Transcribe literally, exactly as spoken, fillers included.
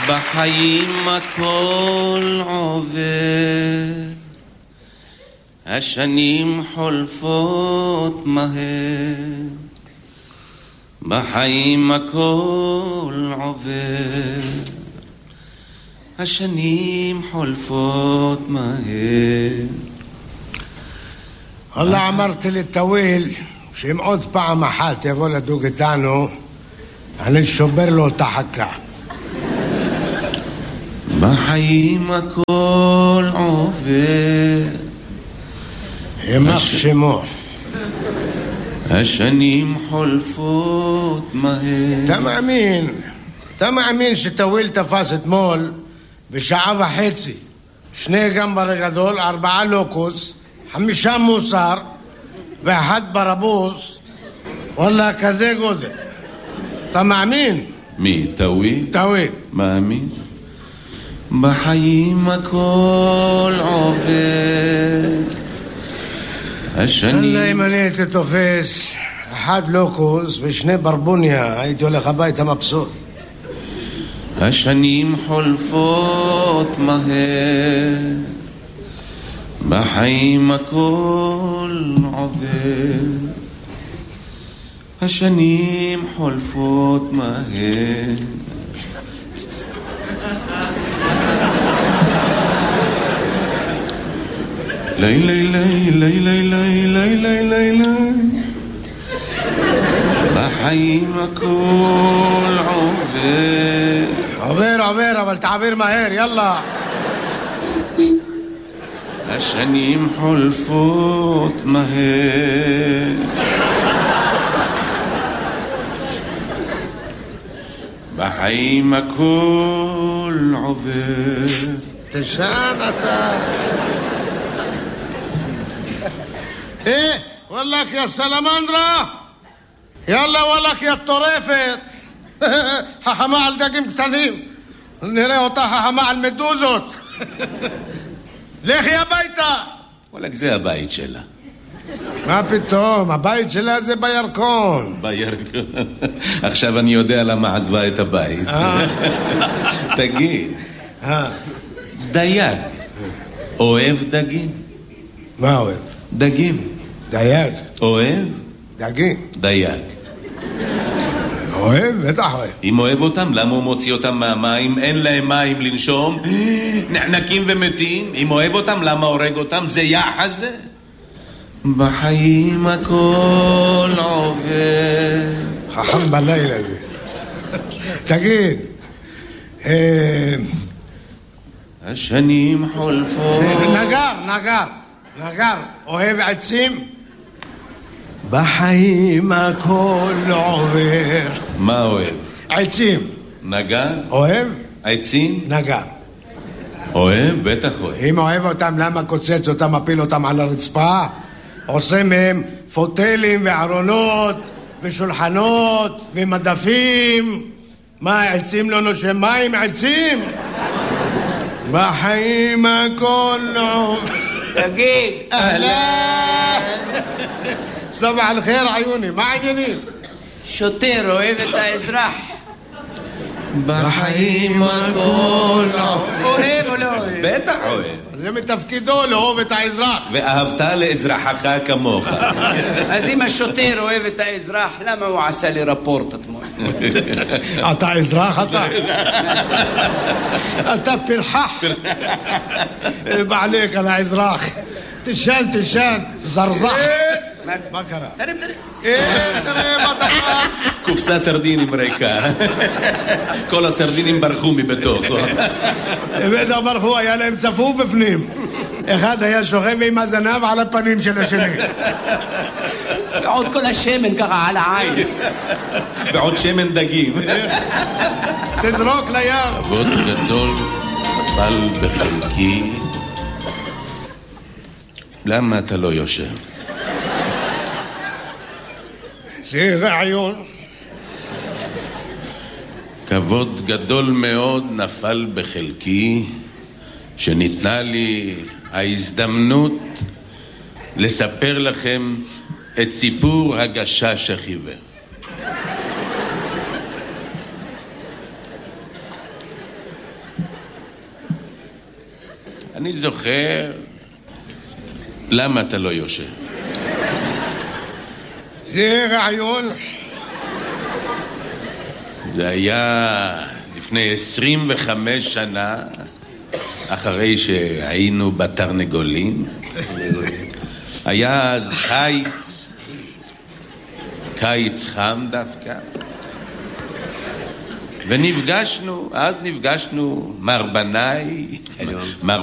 בחיים הכל עובר, השנים חולפות מהר, בחיים הכל עובר, השנים חולפות מהר. والله אמרתי לטוויל שאם עוד פעם אחת יבוא לדוג איתנו אני שובר לו את החכה. בחיים הכל עובר, יימח שמו, השנים חולפות מהר. אתה מאמין, אתה מאמין שטוויל תפס אתמול בשעה וחצי שני גמבר גדול, ארבעה לוקוס, חמישה מוסר ואחד ברבוס, וואלה כזה גודל. אתה מאמין? מי? טוויל? טוויל. מאמין? בחיים הכל עובר, השנים... אללה אם אני הייתי תופס אחד לוקוס ושני ברבוניה הייתי הולך הביתה מבסוט. השנים חולפות מהר, בחיים הכל עובר, השנים חולפות מהר. לי לי לי לי לי לי לי לי לי לי בחיים הכל עובר. עובר עובר אבל תעביר מהר, יאללה. השנים חולפות מהר, בחיים הכל עובר. תשען אתה. ايه والله يا سلامندرا يلا والله يا الطريفة ححما على دقيم قتنين نرى אותה ححما على المدوزות. לכי הביתה. וואלק זה הבית שלה. מה פתאום, הבית שלה זה בירקון. בירקון. עכשיו אני יודע למה עזבה את הבית. תגיד, דייג אוהב דגים? מה אוהב? דגים. דייג. אוהב? דגים. דייג. אוהב? בטח אוהב. אם אוהב אותם, למה הוא מוציא אותם מהמים? אין להם מים לנשום, נחנקים ומתים. אם אוהב אותם, למה הורג אותם? זה יחס זה. בחיים הכל עובר. חכם בלילה זה. תגיד, השנים חולפות. נגר, נגר, נגר, אוהב עצים? בחיים הכל עובר. מה אוהב? עצים. נגר? אוהב? עצים? נגר. אוהב? בטח אוהב. אם אוהב אותם, למה קוצץ אותם, מפיל אותם על הרצפה? עושה מהם פוטלים וארונות ושולחנות ומדפים. מה, עצים לא נושם מים? עצים? בחיים הכל עובר. תגיד. אהלן. סבח אל-חיר עיוני, מה העניינים? שוטר אוהב את האזרח. בחיים הכל אוהב או לא אוהב? בטח אוהב. זה מתפקידו לאהוב את האזרח. ואהבת לאזרחך כמוך. אז אם השוטר אוהב את האזרח, למה הוא עשה לי רפורט אתמול? אתה אזרח אתה? אתה פרחח. בעליך על האזרח. תשן, תשן, זרזח. מה קרה? תרים, תרים. תראה מה תפס. קופסה סרדינים ריקה. כל הסרדינים ברחו מבתוכו. בטח ברחו, היה להם צפוף בפנים. אחד היה שוכב עם הזנב על הפנים של השני. ועוד כל השמן ככה על העין. ועוד שמן דגים. תזרוק לים. כבוד גדול נפל בחלקי. למה אתה לא יושב? זה רעיון. כבוד גדול מאוד נפל בחלקי, שניתנה לי ההזדמנות לספר לכם את סיפור הגשש החיוור. אני זוכר. למה אתה לא יושב? זה רעיון. זה היה לפני עשרים וחמש שנה, אחרי שהיינו בתרנגולים. היה אז קיץ, קיץ חם דווקא. ונפגשנו, אז נפגשנו מר בנאי, מר